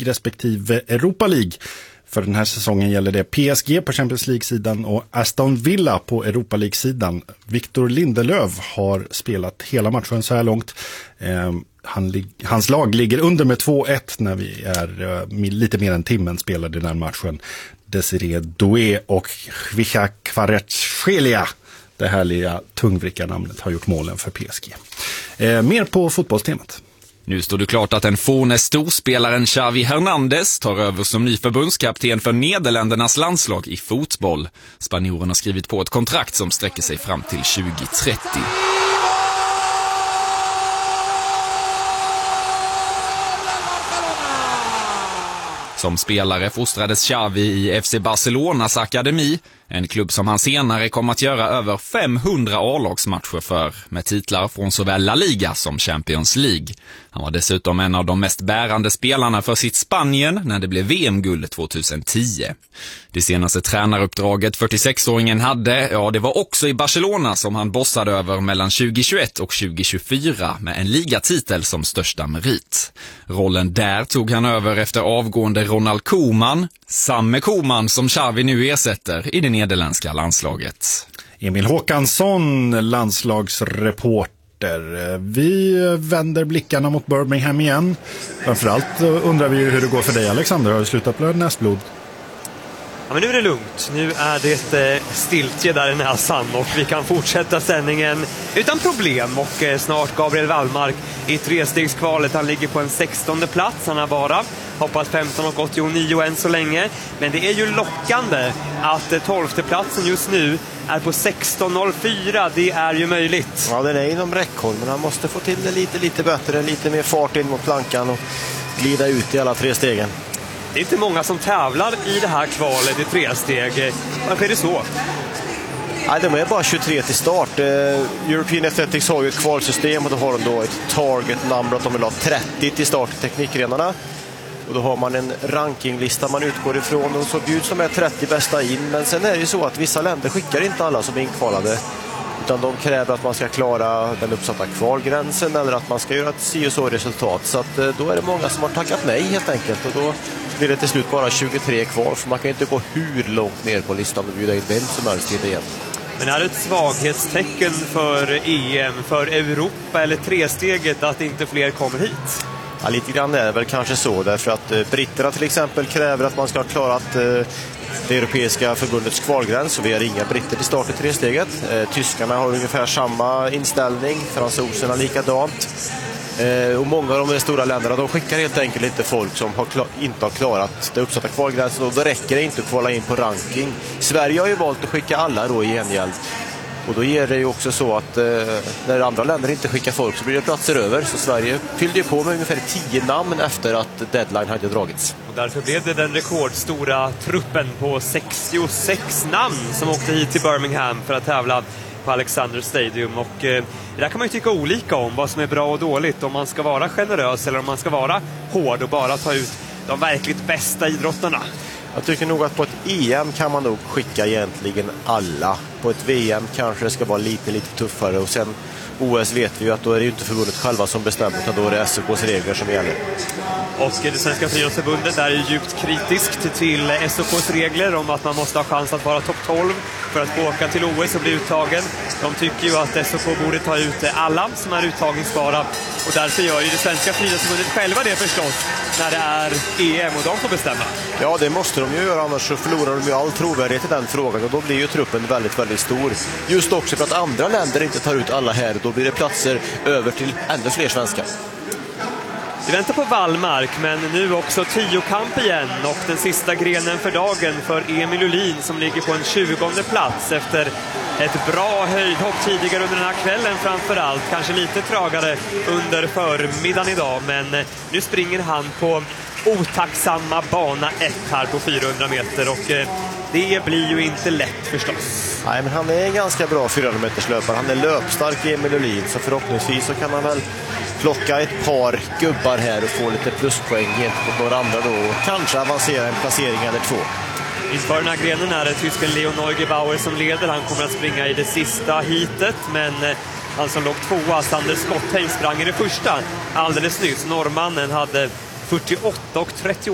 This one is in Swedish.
League respektive Europa League. För den här säsongen gäller det PSG på Champions League-sidan och Aston Villa på Europa League-sidan. Victor Lindelöf har spelat hela matchen så här långt. Hans lag ligger under med 2-1 när vi är lite mer än timmen spelade den här matchen. Desiree Doué och Khvicha Kvaratskhelia, det härliga tungvrickarnamnet, har gjort målen för PSG. Mer på fotbollstemat. Nu står det klart att den forne storspelaren Xavi Hernandez tar över som ny förbundskapten för Nederländernas landslag i fotboll. Spanjoren har skrivit på ett kontrakt som sträcker sig fram till 2030. Som spelare fostrades Xavi i FC Barcelonas akademi, en klubb som han senare kom att göra över 500 A-lagsmatcher för, med titlar från såväl La Liga som Champions League. Han var dessutom en av de mest bärande spelarna för sitt Spanien när det blev VM-guld 2010. Det senaste tränaruppdraget 46-åringen hade, det var också i Barcelona som han bossade över mellan 2021 och 2024 med en ligatitel som största merit. Rollen där tog han över efter avgående Ronald Koeman, samme Koeman som Xavi nu ersätter i det nederländska landslaget. Emil Håkansson, landslagsreporter. Vi vänder blickarna mot Birmingham igen. Framförallt undrar vi hur det går för dig, Alexander. Har du slutat blöda näsblod? Ja, men nu är det lugnt. Nu är det stiltje där i näsan och vi kan fortsätta sändningen utan problem. Och snart Gabriel Wallmark i trestegskvalet. Han ligger på en 16:e plats. Han har bara hoppat 15,89 än så länge. Men det är ju lockande att 12:e platsen just nu är på 16,04. Det är ju möjligt. Ja, den är inom räckhåll, men han måste få till det lite bättre. Lite mer fart in mot plankan och glida ut i alla tre stegen. Det är inte många som tävlar i det här kvalet i tresteg. Varför är det så? Nej, de är bara 23 till start. European Athletics har ju ett kvalsystem och då har de då ett target number att de vill ha 30 till start i teknikgrenarna. Och då har man en rankinglista man utgår ifrån och så bjuds de här 30 bästa in. Men sen är det ju så att vissa länder skickar inte alla som är inkvalade. Utan de kräver att man ska klara den uppsatta kvalgränsen eller att man ska göra ett CSO-resultat. Så att då är det många som har tackat nej helt enkelt. Och då blir det till slut bara 23 kvar. För man kan inte gå hur långt ner på listan och bjuda in vem som helst till det igen. Men är det ett svaghetstecken för EM, för Europa eller tresteget att inte fler kommer hit? Ja, lite grann är det väl kanske så. Därför att britterna till exempel kräver att man ska ha klarat det europeiska förbundets kvalgräns. Och vi har inga britter till start i tresteget. Tyskarna har ungefär samma inställning. Fransoserna likadant. Och många av de stora länderna, de skickar helt enkelt inte folk som inte har klarat det uppsatta kvalgränsen. Och då räcker det inte att kvala in på ranking. Sverige har ju valt att skicka alla då i gengäld. Och då ger det ju också så att när andra länder inte skickar folk så blir det platser över. Så Sverige fyllde ju på med ungefär 10 namn efter att deadline hade dragits. Och därför blev det den rekordstora truppen på 66 namn som åkte hit till Birmingham för att tävla på Alexander Stadium. Och det där kan man ju tycka olika om vad som är bra och dåligt. Om man ska vara generös eller om man ska vara hård och bara ta ut de verkligt bästa idrottarna. Jag tycker nog att på ett EM kan man nog skicka egentligen alla. På ett VM kanske det ska vara lite tuffare. Och sen OS vet vi ju att då är det ju inte förbundet själva som bestämmer utan då är det SOKs regler som gäller. Och det svenska friidrottsförbundet är ju djupt kritiskt till SOKs regler om att man måste ha chans att vara topp 12 för att få åka till OS och bli uttagen. De tycker ju att SOK borde ta ut alla som är uttagningsbara och därför gör ju det svenska friidrottsförbundet själva det förstås när det är EM och de får bestämma. Ja, det måste de ju göra, annars så förlorar de ju all trovärdighet i den frågan och då blir ju truppen väldigt stor. Just också för att andra länder inte tar ut alla här, då blir det platser över till ännu fler svenskar. Vi väntar på Wallmark, men nu också 10-kamp igen och den sista grenen för dagen för Emil Uhlin som ligger på en 20:e plats efter ett bra höjdhopp tidigare under den här kvällen framförallt. Kanske lite tragare under förmiddagen idag, men nu springer han på otacksamma bana 1 här på 400 meter och det blir ju inte lätt förstås. Nej, men han är en ganska bra 400-meterslöpare. Han är löpstark i Emil Uhlin, så förhoppningsvis så kan han väl plocka ett par gubbar här och få lite pluspoäng gentemot några andra då och kanske avancera en placering eller 2. Inför den här grenen är det tysken Leon Neugebauer som leder. Han kommer att springa i det sista hitet, men han som låg 2:a, Sander Skottheim, sprang i det första alldeles nyss. Norrmannen hade 48,30